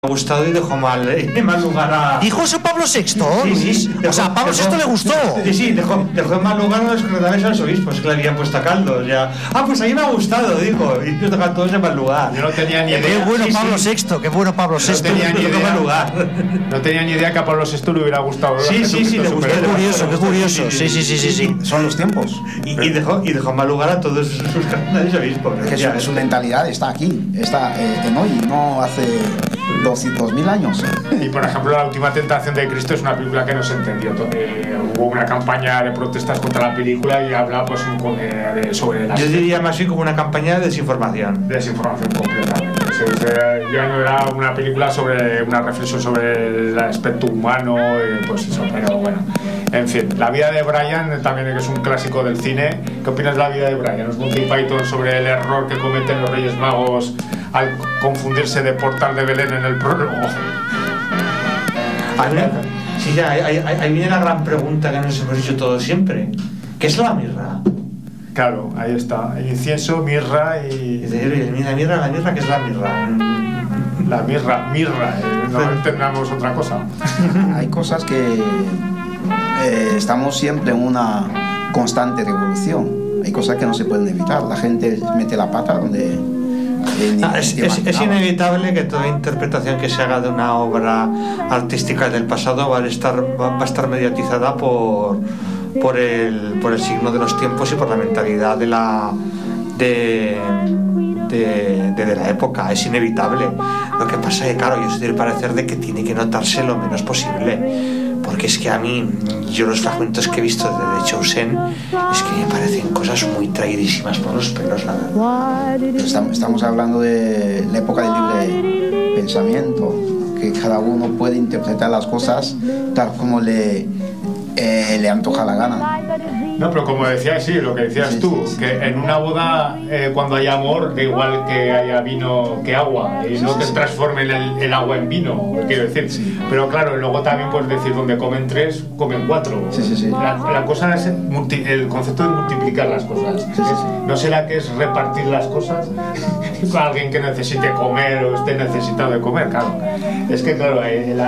gustado y dejó mal lugar a... ¿Dijo eso Pablo VI? Sí, o sea, a Pablo VI le gustó. Sí, dejó en mal lugar a los cardenales a los obispos que le habían puesto a caldo. Ya. Pues a mí me ha gustado, dijo. Y nos dejan todos en mal lugar. Yo no tenía ni idea. Qué bueno Pablo VI, qué bueno Pablo VI. No tenía ni idea. No tenía ni idea que a Pablo VI le hubiera gustado. Sí, le gustó. Qué curioso. Sí. Son los tiempos. Y dejó en mal lugar a todos sus cardenales obispos. Es que su mentalidad está aquí, está en hoy, no hace 2000 años. Y por ejemplo, La Última Tentación de Cristo es una película que no se entendió. Hubo una campaña de protestas contra la película y habla pues sobre la... Yo diría más bien como una campaña de desinformación. Desinformación completamente. Ya no era una película sobre una reflexión sobre el aspecto humano, pues eso, pero bueno. En fin, La vida de Brian también es un clásico del cine. ¿Qué opinas de La vida de Brian? Es Monty Python sobre el error que cometen los Reyes Magos al confundirse de Portal de Belén en el prólogo. Sí, ya, ahí viene la gran pregunta que nos hemos dicho todos siempre. ¿Qué es la mirra? Claro, ahí está. El incienso, mirra y... La mirra, ¿qué es la mirra? La mirra, no entendamos otra cosa. Hay cosas que estamos siempre en una constante revolución. Hay cosas que no se pueden evitar. La gente mete la pata donde... Es inevitable que toda interpretación que se haga de una obra artística del pasado va a estar mediatizada por el signo de los tiempos y por la mentalidad de la época. Es inevitable. Lo que pasa es que, claro, yo soy del parecer de que tiene que notarse lo menos posible, porque es que a mí, yo los fragmentos que he visto de Chosen es que me parecen cosas muy traidísimas por los pelos, la verdad. Estamos hablando de la época del libre pensamiento, que cada uno puede interpretar las cosas tal como le antoja la gana. No, pero como decías, sí, lo que decías tú, que en una boda, cuando hay amor, da igual que haya vino que agua, y no que transformen el agua en vino, quiero decir. Sí. Pero claro, luego también puedes decir, donde comen 3, comen 4. Sí. La cosa es el concepto de multiplicar las cosas. Sí. ¿No será que es repartir las cosas con alguien que necesite comer o esté necesitado de comer? Claro. Es que, claro,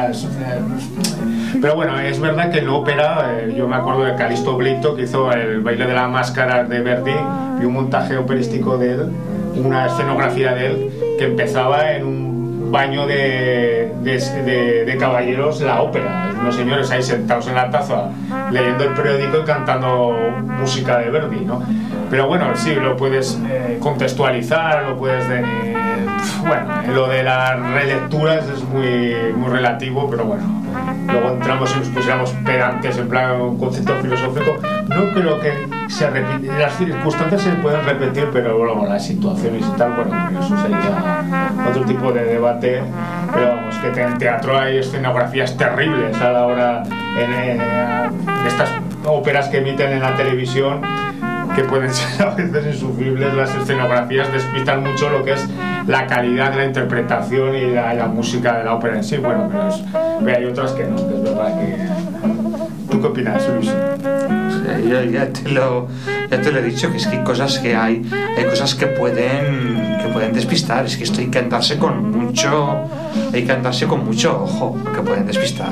pero bueno, es verdad que en ópera, yo me acuerdo de Calixto Oblito, que hizo el baile de la máscara de Verdi, y un montaje operístico de él, una escenografía de él, que empezaba en un baño de caballeros, la ópera, unos señores ahí sentados en la taza, leyendo el periódico y cantando música de Verdi, ¿no? Pero bueno, sí, lo puedes contextualizar, lo puedes... bueno, lo de las relecturas es muy relativo, pero bueno, luego entramos y nos pusiéramos pedantes en plan un concepto filosófico. No creo que se repita, las circunstancias se pueden repetir, pero bueno, las situaciones y tal, bueno, eso sería otro tipo de debate. Pero vamos, que en teatro hay escenografías terribles a la hora en estas óperas que emiten en la televisión, que pueden ser a veces insufribles. Las escenografías despistan mucho lo que es la calidad de la interpretación y la música de la ópera en sí. Bueno, pero hay otras que no, que es verdad que... ¿Tú qué opinas, Luis? Ya te lo he dicho, que es que hay cosas que pueden despistar. Es que esto hay que andarse con mucho ojo, que pueden despistar.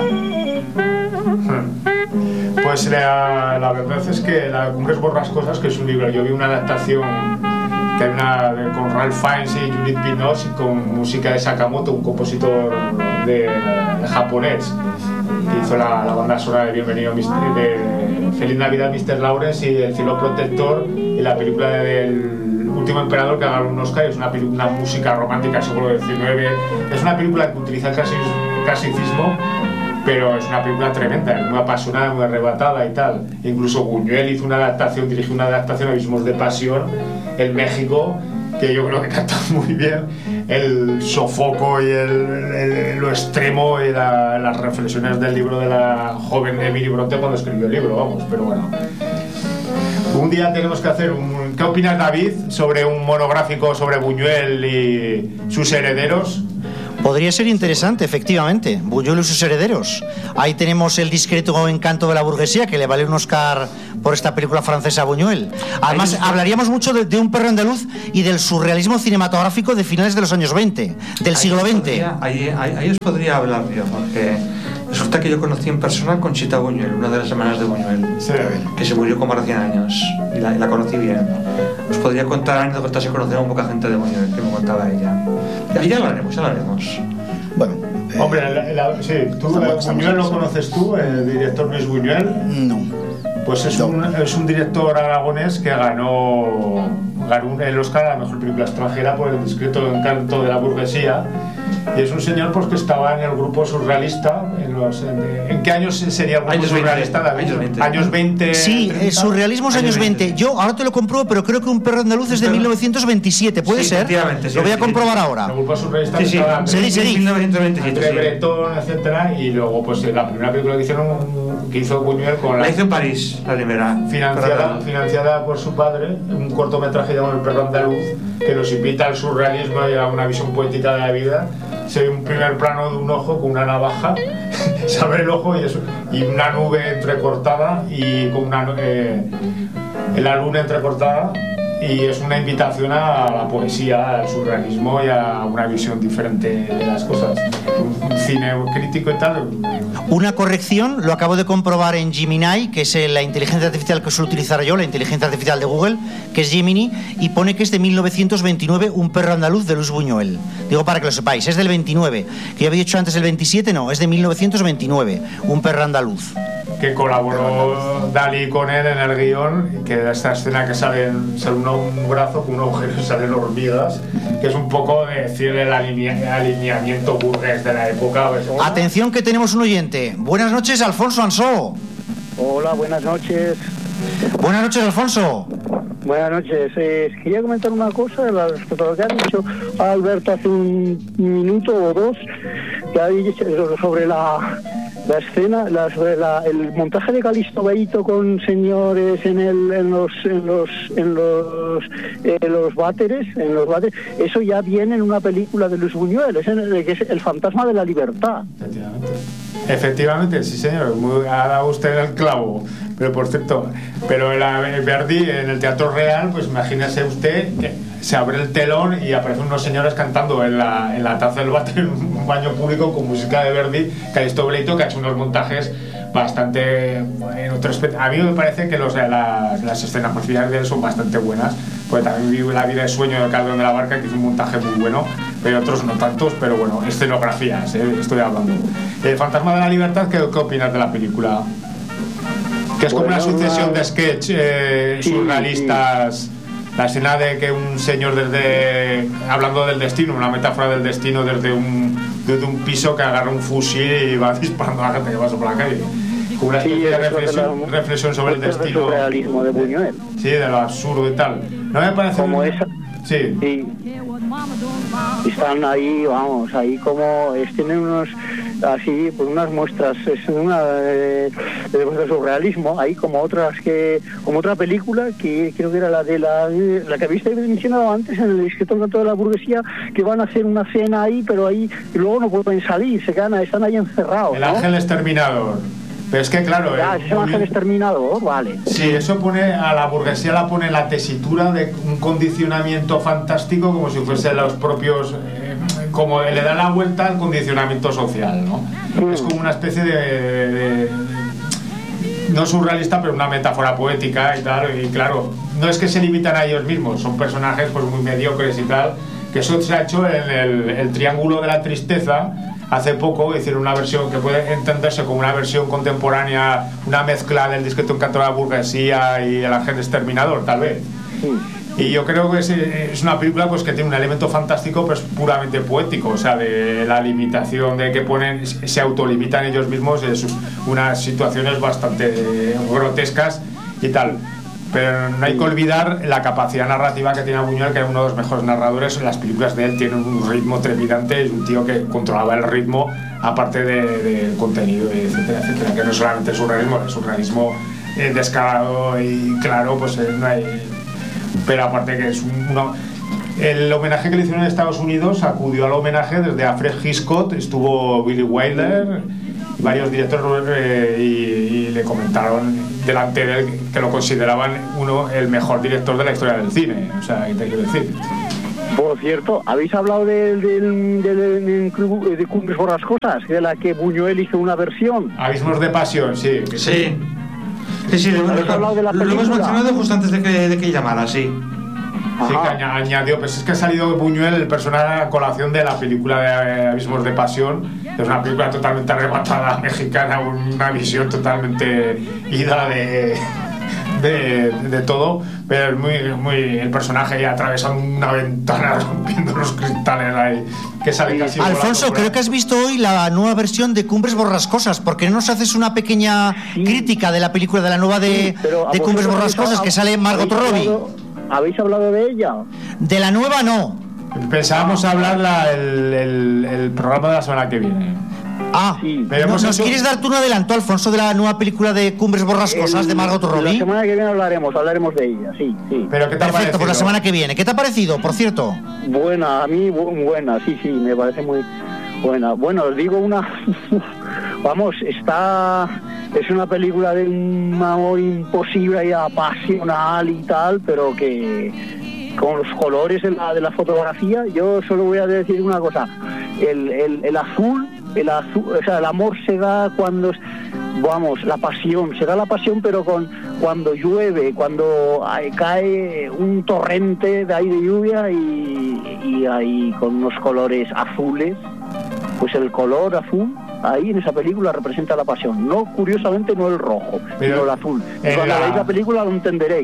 Pues la verdad es que La Cumbres Borrascosas, que es un libro, yo vi una adaptación que hay con Ralph Fiennes y Judith Binoche, con música de Sakamoto, un compositor de japonés, que hizo la banda sonora de Bienvenido de Feliz Navidad Mr. Lawrence y El Cielo Protector, y la película del Último Emperador, que ganó un Oscar. Es una música romántica del siglo XIX. Es una película que utiliza el clasicismo, pero es una película tremenda, es muy apasionada, muy arrebatada y tal. Incluso Buñuel dirigió una adaptación a Abismos de Pasión en México, que yo creo que canta muy bien el sofoco y lo extremo y las reflexiones del libro de la joven Emily Bronte cuando escribió el libro, vamos. Pero bueno, un día tenemos que hacer ¿qué opinas, David, sobre un monográfico sobre Buñuel y sus herederos? Podría ser interesante, efectivamente. Buñuel y sus herederos. Ahí tenemos el discreto encanto de la burguesía, que le vale un Oscar por esta película francesa a Buñuel. Además, hablaríamos mucho de Un perro andaluz y del surrealismo cinematográfico de finales de los años 20, del siglo XX. Ahí os podría hablar yo, porque resulta que yo conocí en persona a Conchita Buñuel, una de las hermanas de Buñuel, que se murió como recién años, y la conocí bien. Os podría contar anécdotas y conocer a un poca gente de Buñuel, que me contaba ella. Ya lo haremos. Bueno. Hombre, sí, tú, Buñuel lo conoces tú, el director Luis Buñuel. No. Pues es un director aragonés que ganó el Oscar a la mejor película extranjera por El discreto encanto de la burguesía. Y es un señor pues que estaba en el grupo surrealista. ¿En qué años sería el grupo surrealista, David? Años 20. Sí, 30. Surrealismo es años 20. Yo ahora te lo compruebo, pero creo que Un perro andaluz es de 1927. ¿Puede ser? Sí, lo voy a comprobar ahora. El grupo surrealista Sí. 1927. entre Bretón, etcétera. Y luego pues la primera película que hizo Buñuel con la hizo en París, la primera. Financiada por su padre, un cortometraje llamado El perro andaluz, que nos invita al surrealismo y a una visión poética de la vida. Se ve un primer plano de un ojo con una navaja, se abre el ojo y una nube entrecortada y con la luna entrecortada, y es una invitación a la poesía, al surrealismo y a una visión diferente de las cosas. Un cine crítico y tal. Una corrección, lo acabo de comprobar en Gemini, que es la inteligencia artificial que suelo utilizar yo, la inteligencia artificial de Google, que es Gemini, y pone que es de 1929, Un perro andaluz de Luis Buñuel. Digo para que lo sepáis, es del 29. Que yo había dicho antes el 27, no, es de 1929, Un perro andaluz. Que colaboró Dalí con él en el guión, que esta escena que sale un brazo con un agujero y salen hormigas, que es un poco de decir el alineamiento burgués de la época. Atención, que tenemos un oyente. Buenas noches, Alfonso Ansó. Hola, buenas noches. Buenas noches, Alfonso. Buenas noches. Quería comentar una cosa respecto a lo que ha dicho Alberto hace un minuto o dos, que ha dicho sobre la escena, el montaje de Calixto Beito con señores en los váteres, eso ya viene en una película de Luis Buñuel, que es El fantasma de la libertad. Efectivamente, sí señor, ha dado usted el clavo. Pero por cierto, el Verdi en el Teatro Real, pues imagínese usted que se abre el telón y aparecen unos señores cantando en la taza del váter en un baño público con música de Verdi, Calixto Beito, que ha hecho unos montajes bastante en otro aspecto. A mí me parece que las escenas finales de él son bastante buenas, porque también vive La vida de sueño de Calderón de la Barca, que hizo un montaje muy bueno, pero otros no tantos, pero bueno, escenografías, estoy hablando. El fantasma de la libertad, ¿qué opinas de la película? Que es como una sucesión de sketch surrealistas. Sí. La escena de que un señor hablando del destino, una metáfora del destino desde un piso, que agarra un fusil y va disparando a la gente que pasa por la calle. Como una especie de reflexión sobre el destino. El surrealismo de Buñuel. Sí, de lo absurdo y tal. ¿No me parece? Como esa. Sí. Están ahí, ahí como tienen unos así, pues unas muestras, es una de surrealismo, ahí como otra película que creo que era la que habéis mencionado antes, en el discreto encanto de la burguesía, que van a hacer una cena ahí, pero ahí y luego no pueden salir, están ahí encerrados. El ángel exterminador. Pero es que claro, ese ángel exterminador, vale. Sí, eso pone a la burguesía, la pone en la tesitura de un condicionamiento fantástico, como si fuese los propios, como le da la vuelta al condicionamiento social, ¿no? Es como una especie de no surrealista, pero una metáfora poética y tal. Y claro, no es que se limitan a ellos mismos, son personajes pues muy mediocres y tal, que eso se ha hecho en el Triángulo de la Tristeza. Hace poco hicieron una versión que puede entenderse como una versión contemporánea, una mezcla del discreto encanto de la burguesía y El ángel exterminador, tal vez. Y yo creo que es una película pues que tiene un elemento fantástico, pero es puramente poético, o sea, de la limitación de que se autolimitan ellos mismos, unas situaciones bastante grotescas y tal. Pero no hay que olvidar la capacidad narrativa que tiene Buñuel, que es uno de los mejores narradores. Las películas de él tienen un ritmo trepidante, es un tío que controlaba el ritmo, aparte del contenido, etcétera, etcétera, que no solamente el surrealismo descarado y claro, pues no hay. Pero aparte que es el homenaje que le hicieron en Estados Unidos, acudió al homenaje desde Alfred Hitchcock, estuvo Billy Wilder, varios directores y le comentaron delante de él que lo consideraban el mejor director de la historia del cine. O sea, ¿qué te quiero decir? Por cierto, ¿habéis hablado de Cumbres Borrascosas, de la que Buñuel hizo una versión? Abismos de pasión, sí. Sí, lo hemos mencionado justo antes de que llamara, sí. Sí, que añadió, pues es que ha salido Buñuel, el personaje a colación de la película de Abismos de Pasión, que es una película totalmente arrebatada mexicana, una visión totalmente ida de todo, pero es muy el personaje ahí atravesando una ventana, rompiendo los cristales ahí, que sale casi Alfonso, creo que has visto hoy la nueva versión de Cumbres Borrascosas. ¿Por qué no nos haces una pequeña crítica de la película de la nueva de Cumbres Borrascosas, que sale Margot Robbie? ¿Habéis hablado de ella? De la nueva no. Pensábamos hablar el programa de la semana que viene. Sí. ¿Nos quieres dar tú un adelanto, Alfonso, de la nueva película de Cumbres Borrascosas de Margot Robbie? La semana que viene hablaremos de ella, sí. ¿Pero qué te ha Perfecto, parecido? pues la semana que viene. ¿Qué te ha parecido, por cierto? Buena, a mí buena, sí, me parece muy buena. Bueno, os digo una... Vamos, es una película de un amor imposible y apasional y tal, pero que con los colores de la fotografía, yo solo voy a decir una cosa: el azul, o sea, el amor se da cuando, vamos, la pasión, pero cuando llueve, cuando cae un torrente de aire de lluvia y ahí con unos colores azules, pues el color azul ahí en esa película representa la pasión, curiosamente no el rojo, sino el azul. Y cuando veáis la película lo entenderéis.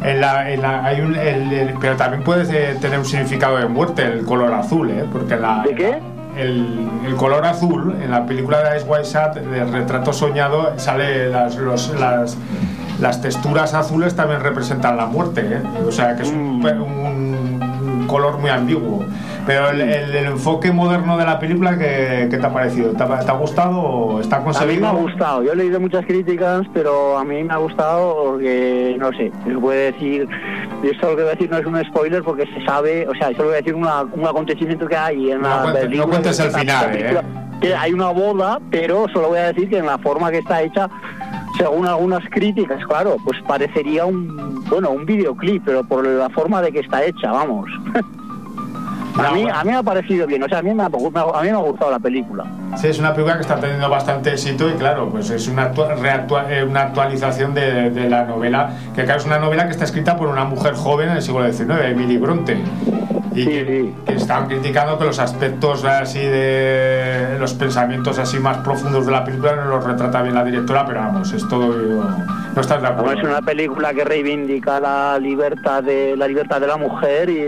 Pero también puede tener un significado de muerte el color azul, porque ¿de qué? El color azul en la película de Eyes Wide Shut, del retrato soñado, sale las texturas azules también representan la muerte, o sea que es un color muy ambiguo. Pero el enfoque moderno de la película, ¿qué te ha parecido? ¿Te ha gustado o está conseguido? A mí me ha gustado. Yo he leído muchas críticas, pero a mí me ha gustado porque, no sé, se puede decir... Y esto lo que voy a decir no es un spoiler porque se sabe... O sea, solo voy a decir un acontecimiento que hay en la película. No cuentes el final, Que hay una boda, pero solo voy a decir que en la forma que está hecha, según algunas críticas, claro, pues parecería un videoclip, pero por la forma de que está hecha, vamos... A mí me ha parecido bien, o sea, a mí me ha gustado la película. Sí, es una película que está teniendo bastante éxito y claro, pues es una actualización de la novela, que claro, es una novela que está escrita por una mujer joven en el siglo XIX, Emily Bronte, y que están criticando que los aspectos así de los pensamientos así más profundos de la película no los retrata bien la directora, pero vamos, es todo... No estás de acuerdo. Es una película que reivindica la libertad de la mujer y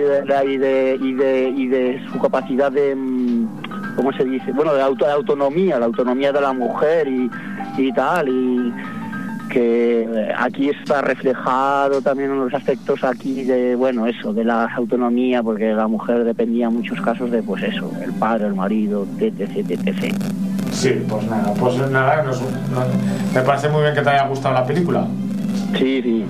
de su capacidad de, ¿cómo se dice? Bueno, de autonomía, la autonomía de la mujer y tal, y que aquí está reflejado también en los aspectos aquí de, bueno, eso, de la autonomía, porque la mujer dependía en muchos casos de, pues eso, el padre, el marido, etc. Sí, pues nada, me parece muy bien que te haya gustado la película. Sí.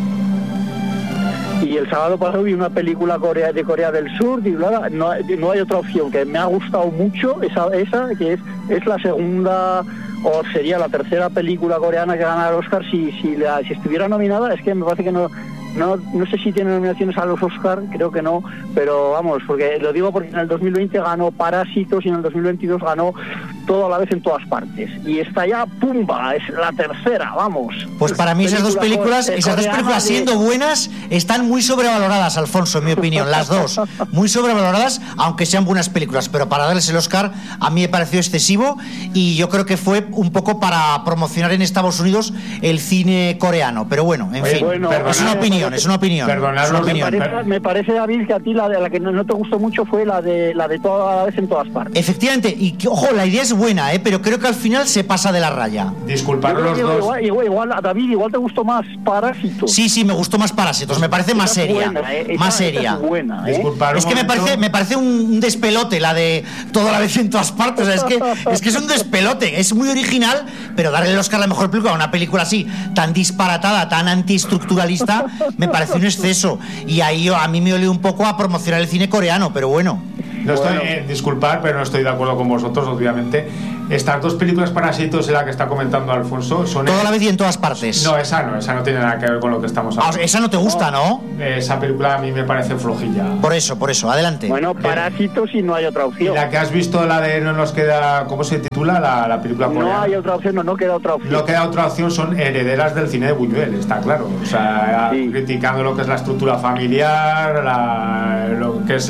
Y el sábado pasado vi una película de Corea del Sur, titulada no hay otra opción, que me ha gustado mucho, esa que es la segunda o sería la tercera película coreana que gana el Oscar si estuviera nominada. Es que me parece que no sé si tiene nominaciones a los Oscar, creo que no, pero vamos, porque lo digo porque en el 2020 ganó Parásitos y en el 2022 ganó Todo a la vez en todas partes. Y esta ya, ¡pumba!, es la tercera, vamos. Pues para mí esas dos películas siendo buenas, están muy sobrevaloradas, Alfonso, en mi opinión, las dos. Muy sobrevaloradas, aunque sean buenas películas, pero para darles el Oscar a mí me pareció excesivo y yo creo que fue un poco para promocionar en Estados Unidos el cine coreano. Pero bueno, en fin, es una opinión. Me parece, David, que a ti la que no te gustó mucho fue la de Toda la vez en todas partes. Efectivamente, y que, ojo, la idea es buena, pero creo que al final se pasa de la raya. Disculpad los dos. Igual, David, igual te gustó más Parásitos. Sí, me gustó más Parásitos, me parece más seria. Más seria. Buena, Es que me parece un despelote la de Toda la vez en todas partes. Es que es un despelote, es muy original, pero darle el Oscar a la mejor película a una película así, tan disparatada, tan antiestructuralista, me parece un exceso. Y ahí a mí me olió un poco a promocionar el cine coreano, pero bueno. No estoy, disculpad, pero no estoy de acuerdo con vosotros, obviamente. Estas dos películas Parásitos, en la que está comentando Alfonso, son... Toda la vez y en todas partes. No, esa no tiene nada que ver con lo que estamos hablando. Esa no te gusta, ¿no? Esa película a mí me parece flojilla. Por eso, adelante. Bueno, Parásitos y no hay otra opción. ¿Y la que has visto, la de no nos queda... ¿Cómo se titula la película coreana? No hay otra opción, no queda otra opción. No queda otra opción, son herederas del cine de Buñuel, está claro. O sea, sí, criticando lo que es la estructura familiar, lo que es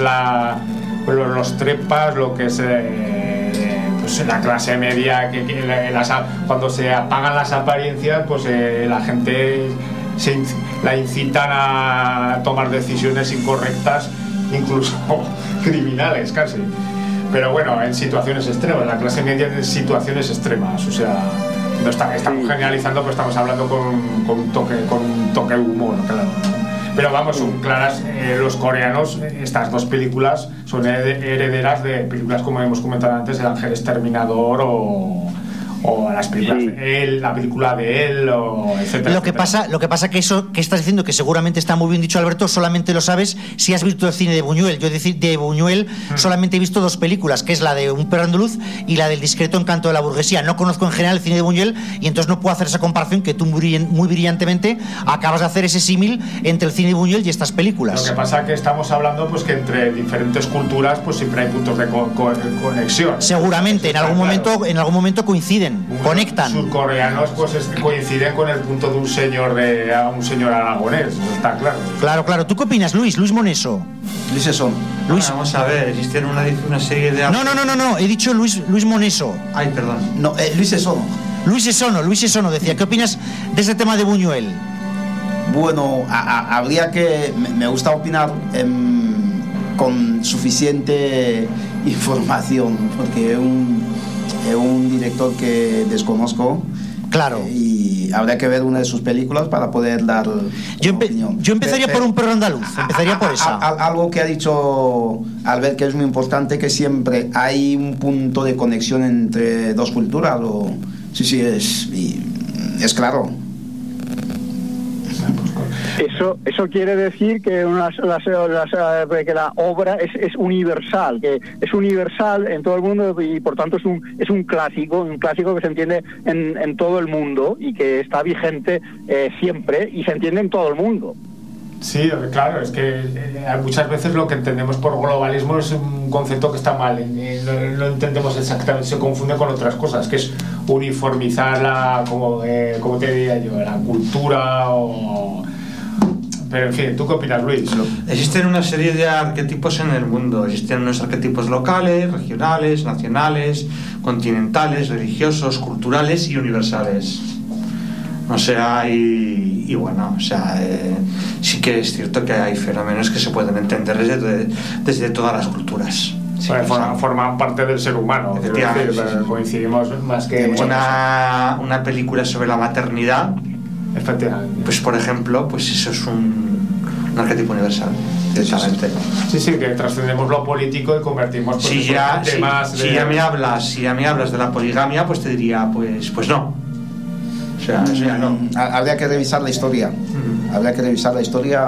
los trepas, lo que es pues la clase media, cuando se apagan las apariencias, pues la gente la incitan a tomar decisiones incorrectas, incluso criminales casi. Pero bueno, en situaciones extremas, la clase media en situaciones extremas, o sea, no estamos generalizando, pero estamos hablando con un toque de humor, claro. Pero vamos, son claras, los coreanos, estas dos películas son herederas de películas como hemos comentado antes, El Ángel Exterminador o las películas de él, la película de él, o etcétera. Lo que pasa que eso que estás diciendo, que seguramente está muy bien dicho, Alberto, solamente lo sabes si has visto el cine de Buñuel. Yo de Buñuel solamente he visto dos películas, que es la de Un perro andaluz y la del discreto encanto de la burguesía. No conozco en general el cine de Buñuel y entonces no puedo hacer esa comparación que tú muy brillantemente acabas de hacer ese símil entre el cine de Buñuel y estas películas. Lo que pasa es que estamos hablando pues que entre diferentes culturas pues siempre hay puntos de conexión. Seguramente, en algún momento coinciden. Conectan. Surcoreanos pues coinciden con el punto de un señor aragonés, eso está claro. Claro. ¿Tú qué opinas, Luis Moneso? Luis Esson. Luis. Vamos a ver, existe una serie de... No, he dicho Luis Moneso. Ay, perdón. No, Luis Esson. Luis Esono decía, ¿qué opinas de ese tema de Buñuel? Bueno, habría que... Me gusta opinar con suficiente información, porque es un director que desconozco. Claro. Y habría que ver una de sus películas para poder dar opinión. Yo empezaría por Un perro andaluz, empezaría por esa. Algo que ha dicho Albert que es muy importante, que siempre hay un punto de conexión entre dos culturas. Sí, es claro. Eso quiere decir que que la obra es universal, que es universal en todo el mundo y por tanto es un clásico que se entiende en todo el mundo y que está vigente siempre y se entiende en todo el mundo. Sí, claro, es que muchas veces lo que entendemos por globalismo es un concepto que está mal, no entendemos exactamente, se confunde con otras cosas, que es uniformizar como te diría yo, la cultura Pero en fin, ¿tú qué opinas, Luis? Existen una serie de arquetipos en el mundo. Existen unos arquetipos locales, regionales, nacionales, continentales, religiosos, culturales y universales. O sea, y bueno, o sea, sí que es cierto que hay fenómenos que se pueden entender desde todas las culturas. Sí, forman parte del ser humano. Efectivamente, decir, sí. Coincidimos más que... Una película sobre la maternidad, efectivamente, pues por ejemplo, pues eso es un arquetipo universal. Exactamente. Sí, que trascendemos lo político y convertimos si ya me hablas de la poligamia, pues te diría pues no. O sea, eso ya no. Habría que revisar la historia. Habría que revisar la historia.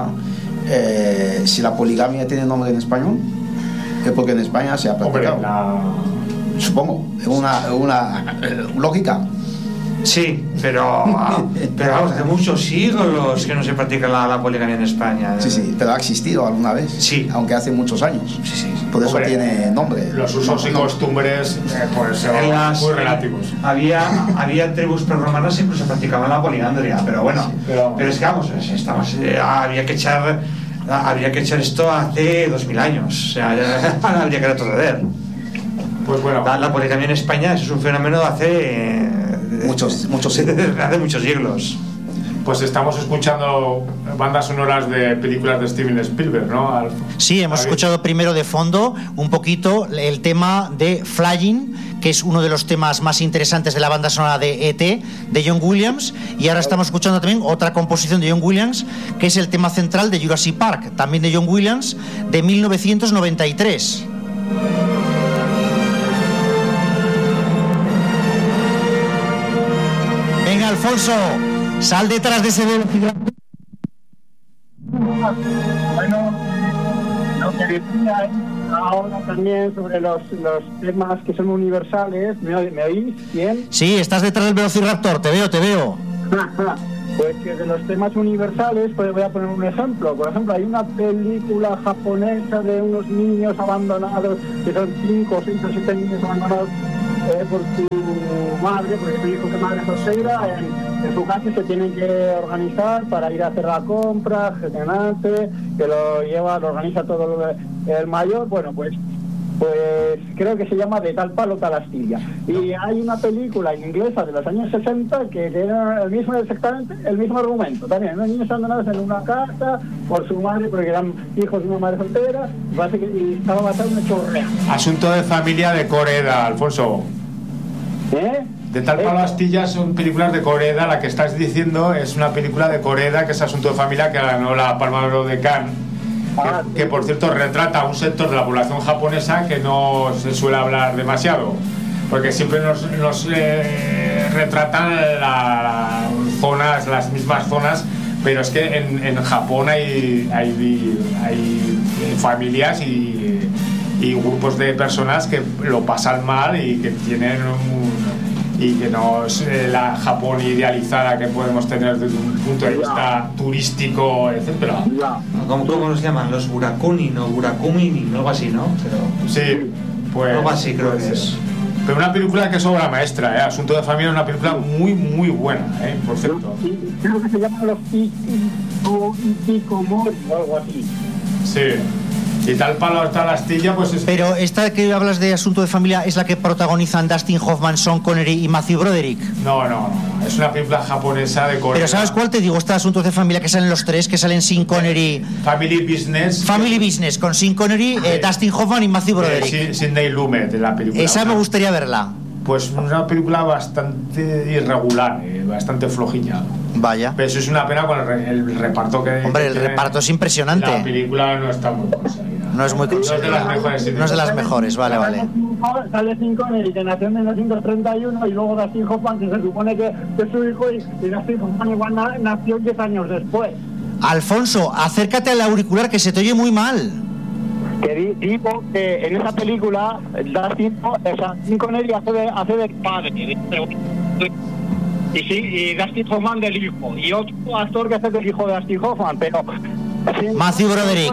Si la poligamia tiene nombre en español, es porque en España se ha practicado. Supongo, es una lógica. Sí, pero vamos, hace muchos siglos que no se practica la poligamia en España. Sí, pero ha existido alguna vez. Sí. Aunque hace muchos años. Sí. Por eso tiene nombre. Los usos y costumbres pues son muy relativos. Había tribus prerromanas que incluso practicaban la poliandria, pero bueno. Pero es que vamos, habría que echar esto hace 2000 años. O sea, habría que retroceder. Pues bueno. La poligamia en España eso es un fenómeno de hace muchos siglos. Hace muchos siglos. Pues estamos escuchando bandas sonoras de películas de Steven Spielberg, ¿no? Sí, hemos escuchado primero de fondo un poquito el tema de Flying, que es uno de los temas más interesantes de la banda sonora de E.T., de John Williams, y ahora estamos escuchando también otra composición de John Williams, que es el tema central de Jurassic Park, también de John Williams, de 1993. Venga, Alfonso, sal detrás de ese velo gigante. Bueno, lo que decía ahora también sobre los temas que son universales, ¿me oís bien? Sí, estás detrás del Velociraptor, te veo. Pues que de los temas universales, pues voy a poner un ejemplo. Por ejemplo, hay una película japonesa de unos niños abandonados, que son 5, 6 o 7 niños abandonados por su madre, porque su hijo que madre soltera, en su casa se tienen que organizar para ir a hacer la compra, gestionarse, que lo organiza todo el mayor. Bueno, pues creo que se llama De tal palo tal astilla. Y hay una película inglesa de los años 60 que tiene exactamente el mismo argumento. También unos niños abandonados en una casa por su madre, porque eran hijos de una madre soltera, y estaba basado en un hecho real. Asunto de familia de Coreda, Alfonso. De tal palo astilla son películas de Coreda. La que estás diciendo es una película de Coreda, que es Asunto de familia, que ganó la Palma de Oro de Cannes. Que por cierto retrata a un sector de la población japonesa que no se suele hablar demasiado, porque siempre nos retratan las mismas zonas, pero es que en Japón hay familias y grupos de personas que lo pasan mal y que tienen y que no es la Japón idealizada que podemos tener desde un punto de vista turístico, etcétera. ¿Cómo los llaman? Los Burakuni, ¿no? Burakumi, algo así, ¿no? Pero... Sí, pues... Algo así creo que es. Pero una película que es obra maestra, ¿eh? Asunto de familia es una película muy, muy buena, por cierto. Creo que se llama Los Hikikomori o algo así. Sí. Y tal palo tal astilla, pues es... Pero esta que hablas de Asunto de familia es la que protagonizan Dustin Hoffman, Sean Connery y Matthew Broderick. No, es una película japonesa de Corea. Pero ¿sabes cuál te digo? Está Asuntos de familia, que salen los tres, que salen Sean Connery. Family Business, con Sean Connery, Dustin Hoffman y Matthew Broderick. Sidney Lumet de la película. Esa me gustaría verla. Pues una película bastante irregular, bastante flojilla. Vaya. Pero eso es una pena con el reparto que... Hombre, el reparto es impresionante. La película no está muy conseguida. No es muy conseguida. No es de las mejores. No es de las mejores, vale. Sale Sean Connery, que nació en 1931, y luego Dustin Hoffman, que se supone que es su hijo, y Dustin Hoffman igual nació 10 años después. Alfonso, acércate al auricular, que se te oye muy mal. Que digo que en esa película Sean Connery hace de padre, y Dustin Hoffman del hijo, y otro actor que hace del hijo de Dustin Hoffman, pero Matthew Broderick.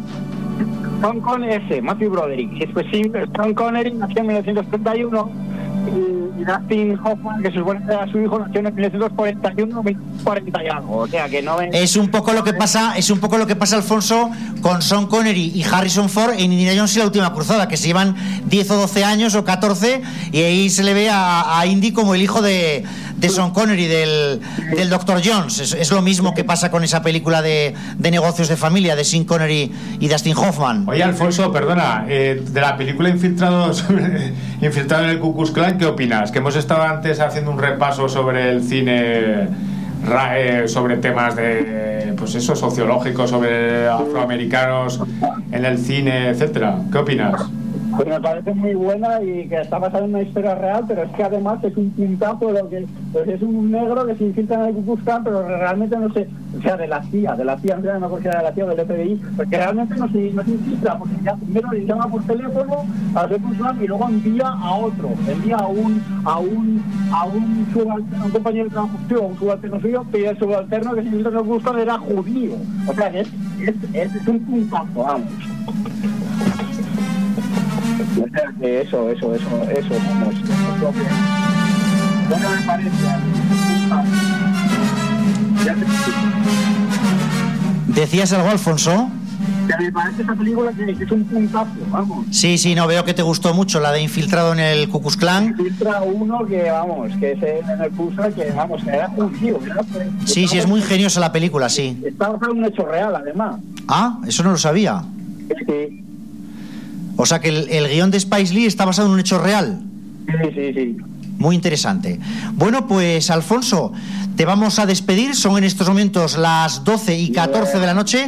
Matthew Broderick. Después Sean Connery nació en 1931 y Dustin Hoffman, que se supone que era su hijo, nació en 1941, 40 y algo. O sea que no es un poco lo que pasa, Alfonso, con Sean Connery y Harrison Ford en Indiana Jones y la última cruzada, que se llevan 10 o 12 años o 14, y ahí se le ve a Indy como el hijo de Sean Connery, del Dr. Jones. Es lo mismo que pasa con esa película de negocios de familia de Sean Connery y Dustin Hoffman. Oye, Alfonso, perdona, de la película Infiltrado en el Ku Klux Klan, ¿qué opinas? Que hemos estado antes haciendo un repaso sobre el cine, sobre temas de, pues eso, sociológicos, sobre afroamericanos en el cine, etcétera. ¿Qué opinas? Pues me parece muy buena y que está basada en una historia real, pero es que además es un puntazo lo que pues es un negro que se infiltra en el Ku Klux Klan, pero realmente no sé, o sea, de la CIA, no considera de la CIA o del FBI, porque realmente no se infiltra, porque ya primero le llama por teléfono al Ku Klux Klan y luego envía a un compañero de trabajo suyo, un subalterno suyo, y el subalterno que se infiltra en el Ku Klux Klan era judío, o sea, que es un puntazo, vamos. O sea que eso, vamos. Bueno, me parece. ¿Decías algo, Alfonso? Que me parece esa película que es un puntazo, vamos. Sí, no, veo que te gustó mucho la de Infiltrado en el Ku Klux Klan. Infiltra uno que, vamos, que es en el Ku Klux Klan, que, vamos, que era judío. Sí, es muy ingeniosa la película, sí. Está basado en un hecho real, además. Ah, eso no lo sabía. Sí. O sea que el guión de Spike Lee está basado en un hecho real. Sí. Muy interesante. Bueno, pues Alfonso, te vamos a despedir. Son en estos momentos las 12:14 de la noche.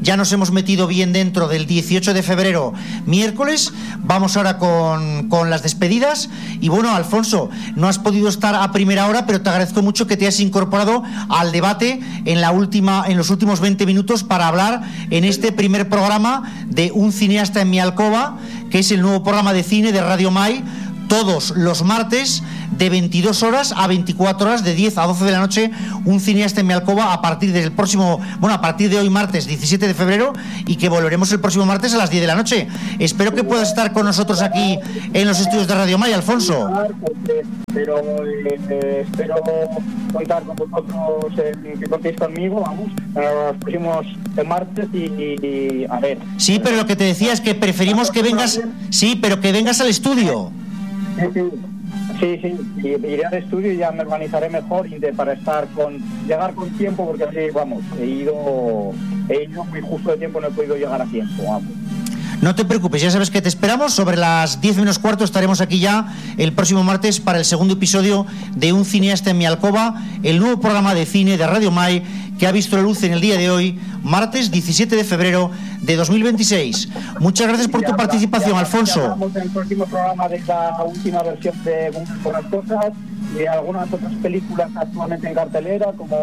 ya nos hemos metido bien dentro del 18 de febrero, miércoles. Vamos ahora con las despedidas. Y bueno, Alfonso, no has podido estar a primera hora, pero te agradezco mucho que te hayas incorporado al debate en los últimos 20 minutos para hablar en este primer programa de Un cineasta en mi alcoba, que es el nuevo programa de cine de Radio Mai, todos los martes de 22 horas a 24 horas, de 10 a 12 de la noche, Un cineasta en mi alcoba, a partir de hoy, martes 17 de febrero, y que volveremos el próximo martes a las 10 de la noche. Espero que puedas estar con nosotros aquí en los estudios de Radio Mai, Alfonso. Pero espero contar con vosotros, que contéis conmigo, vamos, los próximos martes y a ver. Sí, pero lo que te decía es que preferimos que vengas, sí, pero que vengas al estudio. Sí, iré al estudio y ya me organizaré mejor para llegar con tiempo, porque así, vamos, he ido muy justo de tiempo, no he podido llegar a tiempo, vamos. No te preocupes, ya sabes que te esperamos. Sobre las 10 menos cuarto estaremos aquí ya el próximo martes para el segundo episodio de Un cineasta en mi alcoba, el nuevo programa de cine de Radio Mai que ha visto la luz en el día de hoy, martes 17 de febrero de 2026. Muchas gracias por tu participación, Alfonso. Hablamos en el próximo programa de esta última versión de Por las cosas y algunas otras películas actualmente en cartelera, como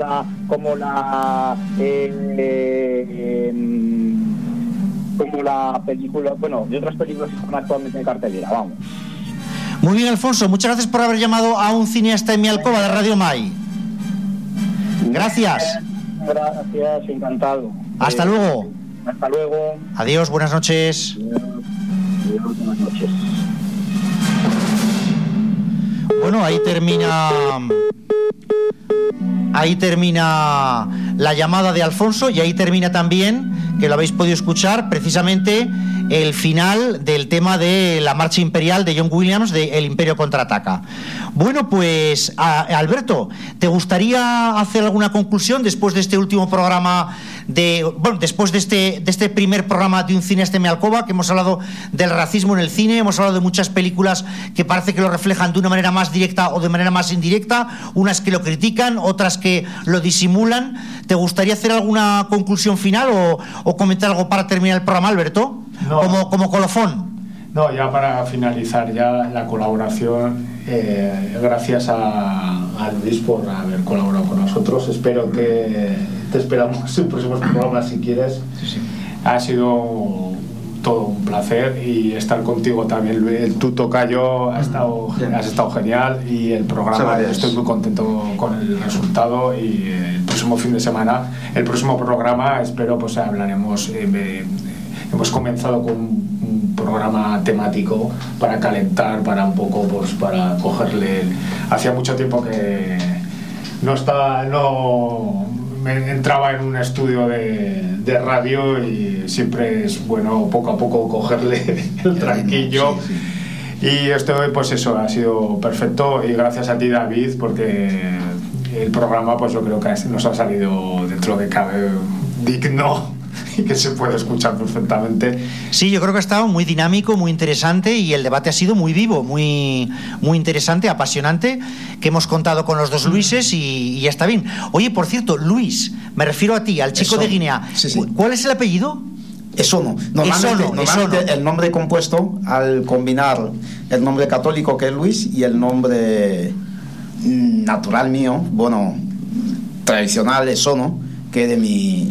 la película, bueno, de otras películas que están actualmente en cartelera, vamos. Muy bien, Alfonso, muchas gracias por haber llamado a Un cineasta en mi alcoba de Radio Mai. Gracias. Gracias, encantado. Hasta luego. Hasta luego. Adiós, buenas noches. Adiós, buenas noches. Bueno, ahí termina la llamada de Alfonso, y ahí termina también, que lo habéis podido escuchar, precisamente el final del tema de la marcha imperial de John Williams, de El Imperio contraataca. Bueno, pues Alberto, ¿te gustaría hacer alguna conclusión después de este último programa después de este primer programa de Un cineasta en mi alcoba, que hemos hablado del racismo en el cine, hemos hablado de muchas películas que parece que lo reflejan de una manera más directa o de manera más indirecta, unas que lo critican, otras que lo disimulan? ¿Te gustaría hacer alguna conclusión final o comentar algo para terminar el programa, Alberto? No. Como colofón. No, ya para finalizar ya la colaboración, gracias a Luis por haber colaborado con nosotros. Espero que te esperamos en próximos programas si quieres. Sí. Ha sido todo un placer, y estar contigo también, Luis. Tu tocayo has estado genial, y el programa, estoy muy contento con el resultado, y el próximo fin de semana, el próximo programa, espero pues hablaremos. Hemos comenzado con un programa temático para calentar, para un poco, pues para cogerle. Hacía mucho tiempo que no me entraba en un estudio de radio, y siempre es bueno poco a poco cogerle el tranquillo. Sí. Y esto, pues eso, ha sido perfecto, y gracias a ti, David, porque el programa, pues yo creo que nos ha salido, dentro de cabe, digno y que se puede escuchar perfectamente. Sí, yo creo que ha estado muy dinámico, muy interesante, y el debate ha sido muy vivo, muy, muy interesante, apasionante, que hemos contado con los dos Luises, y ya está bien. Oye, por cierto, Luis, me refiero a ti, al chico de Guinea. Sí. ¿Cuál es el apellido? Esono. Normalmente el nombre compuesto, al combinar el nombre católico, que es Luis, y el nombre natural mío, bueno, tradicional, Esono, que de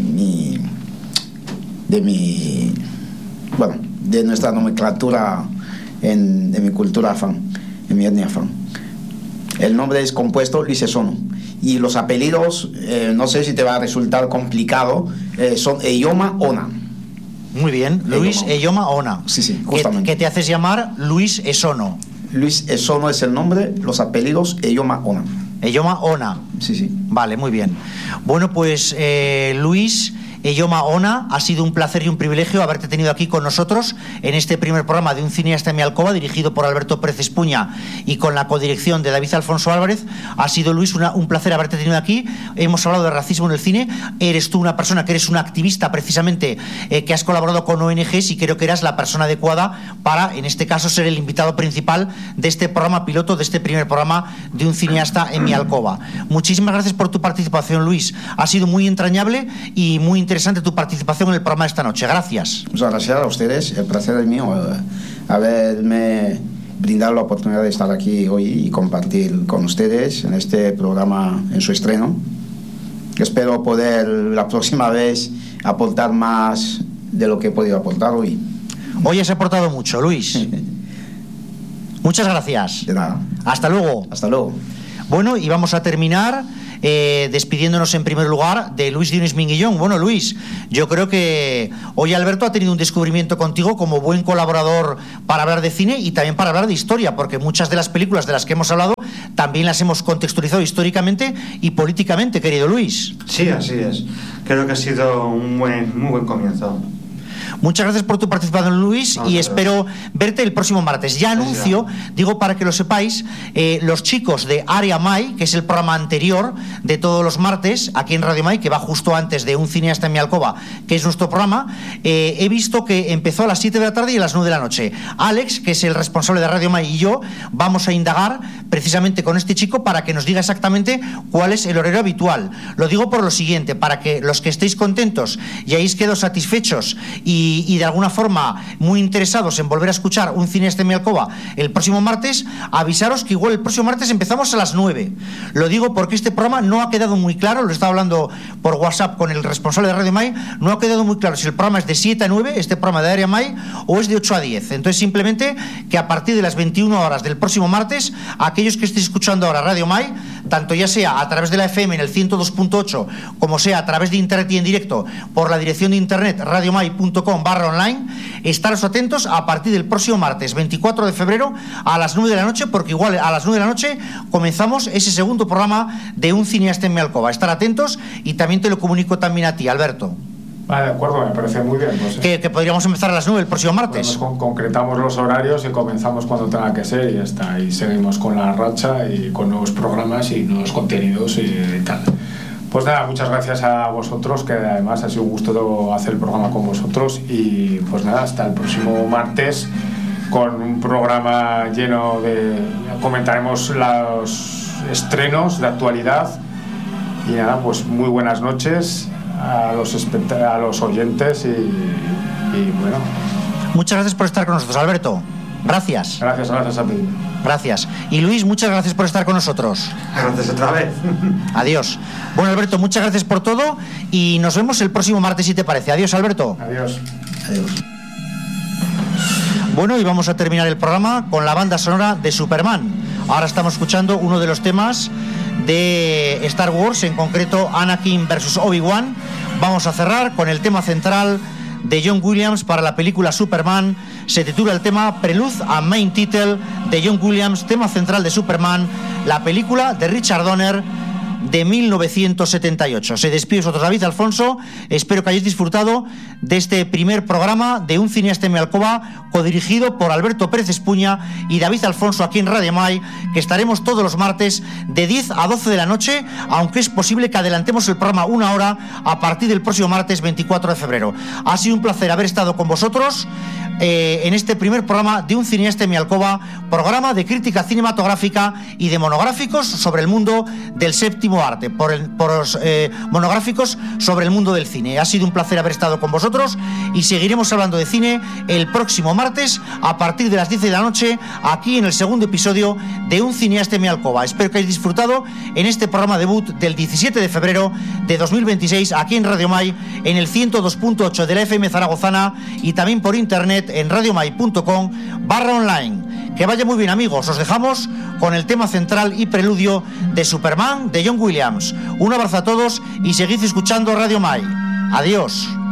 de nuestra nomenclatura de mi cultura afán, en mi etnia afán. El nombre es compuesto Luis Esono, y los apellidos, no sé si te va a resultar complicado, son Eyoma Ona. Muy bien, Luis Eyoma Ona. Sí, justamente. Que te haces llamar Luis Esono. Luis Esono es el nombre, los apellidos Eyoma Ona. Eyoma Ona. Sí. Vale, muy bien. Bueno, pues Luis Eyoma Ona, ha sido un placer y un privilegio haberte tenido aquí con nosotros en este primer programa de Un cineasta en mi alcoba, dirigido por Alberto Pérez Espuña y con la codirección de David Alfonso Álvarez. Ha sido, Luis, un placer haberte tenido aquí. Hemos hablado de racismo en el cine. Eres tú una persona que eres una activista, precisamente, que has colaborado con ONGs, y creo que eras la persona adecuada para, en este caso, ser el invitado principal de este programa piloto, de este primer programa de Un cineasta en mi alcoba. Muchísimas gracias por tu participación, Luis. Ha sido muy entrañable y muy interesante interesante tu participación en el programa de esta noche. Gracias. Muchas gracias a ustedes. El placer es mío haberme brindado la oportunidad de estar aquí hoy y compartir con ustedes en este programa en su estreno. Espero poder la próxima vez aportar más de lo que he podido aportar hoy. Hoy has aportado mucho, Luis. Muchas gracias. De nada. Hasta luego. Hasta luego. Bueno, y vamos a terminar despidiéndonos en primer lugar de Luis Dionis Minguillón. Bueno, Luis, yo creo que hoy Alberto ha tenido un descubrimiento contigo como buen colaborador para hablar de cine y también para hablar de historia, porque muchas de las películas de las que hemos hablado también las hemos contextualizado históricamente y políticamente, querido Luis. Sí, así es. Creo que ha sido un muy buen comienzo. Muchas gracias por tu participación, Luis, y espero verte el próximo martes. Ya anuncio, digo para que lo sepáis, los chicos de Área Mai, que es el programa anterior de todos los martes aquí en Radio Mai, que va justo antes de Un cineasta en mi alcoba, que es nuestro programa, he visto que empezó a las 7 de la tarde y a las 9 de la noche. Alex, que es el responsable de Radio Mai, y yo vamos a indagar precisamente con este chico para que nos diga exactamente cuál es el horario habitual. Lo digo por lo siguiente, para que los que estéis contentos y hayáis quedado satisfechos y de alguna forma muy interesados en volver a escuchar Un cineasta en mi alcoba el próximo martes, avisaros que igual el próximo martes empezamos a las 9. Lo digo porque este programa no ha quedado muy claro, lo he estado hablando por WhatsApp con el responsable de Radio Mai, no ha quedado muy claro si el programa es de 7 a 9, este programa de Área Mai, o es de 8 a 10. Entonces simplemente que a partir de las 21 horas del próximo martes, aquellos que estéis escuchando ahora Radio Mai, tanto ya sea a través de la FM en el 102.8, como sea a través de internet y en directo por la dirección de internet radiomai.com/online, estaros atentos a partir del próximo martes 24 de febrero a las 9 de la noche, porque igual a las 9 de la noche comenzamos ese segundo programa de Un cineasta en mi alcoba. Estar atentos, y también te lo comunico también a ti, Alberto. Vale, de acuerdo, me parece muy bien. Pues, que podríamos empezar a las 9 el próximo martes. Bueno, concretamos los horarios y comenzamos cuando tenga que ser y ya está. Y seguimos con la racha y con nuevos programas y nuevos contenidos y tal. Pues nada, muchas gracias a vosotros, que además ha sido un gusto hacer el programa con vosotros. Y pues nada, hasta el próximo martes con un programa lleno de... Comentaremos los estrenos de actualidad. Y nada, pues muy buenas noches a los oyentes y bueno. Muchas gracias por estar con nosotros, Alberto. Gracias. Gracias a ti. Gracias. Y Luis, muchas gracias por estar con nosotros. Gracias otra vez. Adiós. Bueno, Alberto, muchas gracias por todo y nos vemos el próximo martes, si te parece. Adiós, Alberto. Adiós. Adiós. Bueno, y vamos a terminar el programa con la banda sonora de Superman. Ahora estamos escuchando uno de los temas de Star Wars, en concreto Anakin vs. Obi-Wan. Vamos a cerrar con el tema central de John Williams para la película Superman. Se titula el tema Prelude a Main Title de John Williams, tema central de Superman, la película de Richard Donner de 1978. Se despide vosotros, David Alfonso. Espero que hayáis disfrutado de este primer programa de Un cineasta en mi alcoba, codirigido por Alberto Pérez Espuña y David Alfonso aquí en Radio Mai, que estaremos todos los martes de 10 a 12 de la noche, aunque es posible que adelantemos el programa una hora a partir del próximo martes 24 de febrero. Ha sido un placer haber estado con vosotros en este primer programa de Un cineasta en mi alcoba, programa de crítica cinematográfica y de monográficos sobre el mundo del séptimo arte, por los monográficos sobre el mundo del cine. Ha sido un placer haber estado con vosotros y seguiremos hablando de cine el próximo martes a partir de las 10 de la noche aquí en el segundo episodio de Un cineasta en mi alcoba. Espero que hayáis disfrutado en este programa debut del 17 de febrero de 2026 aquí en Radio Mai en el 102.8 de la FM zaragozana y también por internet en radiomai.com/online. Que vaya muy bien, amigos. Os dejamos con el tema central y preludio de Superman de John Williams. Un abrazo a todos y seguid escuchando Radio Mai. Adiós.